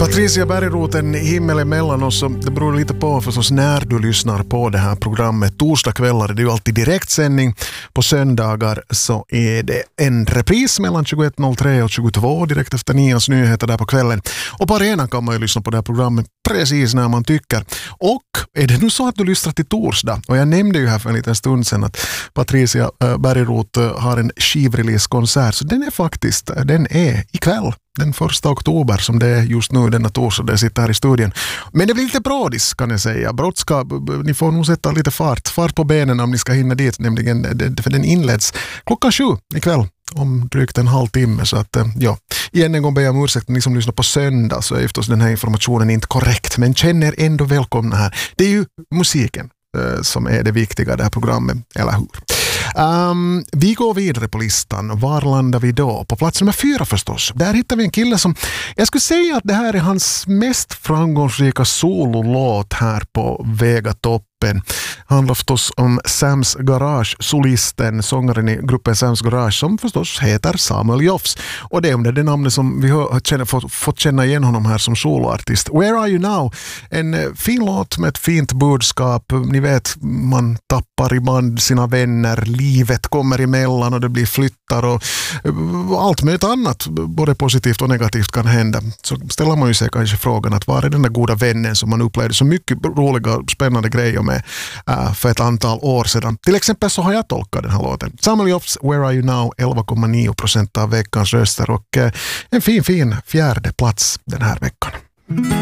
Patricia Bergroten, himmel emellan oss, och det beror lite på förstås när du lyssnar på det här programmet. Torsdagskvällar är det ju alltid direktsändning. På söndagar så är det en repris mellan 21.03 och 22 direkt efter Nias nyheter där på kvällen. Och på arenan kan man ju lyssna på det här programmet precis när man tycker. Och är det nu så att du lyssnar till torsdag, och jag nämnde ju här för en liten stund sedan att Patricia Bergrot har en skivrelease-konsert, så den är ikväll. Den 1 oktober som det är just nu denna torsdag där jag sitter här i studion. Men det blir lite brådis kan jag säga. Brådska, ni får nog sätta lite fart på benen om ni ska hinna dit, nämligen för den inleds klockan 7 ikväll om drygt en halvtimme. Så att ja, igen en gång ber jag om ursäkt, ni som lyssnar på söndag så är förstås den här informationen inte korrekt, men känner ändå välkomna här. Det är ju musiken som är det viktiga i det här programmet, eller hur? Vi går vidare på listan. Var landar vi då? På plats nummer 4 förstås. Där hittar vi en kille som, jag skulle säga att det här är hans mest framgångsrika sololåt här på Vegatoppen. Handlar förstås om Sam's Garage, solisten, sångaren i gruppen Sam's Garage, som förstås heter Samuel Jofs. Och det är under det namnet som vi har fått känna igen honom här som soloartist. Where Are You Now? En fin låt med ett fint budskap. Ni vet, man tappar ibland sina vänner, livet kommer emellan och det blir flyttar och allt möjligt annat, både positivt och negativt kan hända. Så ställer man ju sig kanske frågan att var är den där goda vännen som man upplevde så mycket roliga och spännande grejer med för ett antal år sedan. Till exempel så har jag tolkat den här låten. Samuel Jofs, Where Are You Now, 11,9% av veckans röster och en fin fjärde plats den här veckan.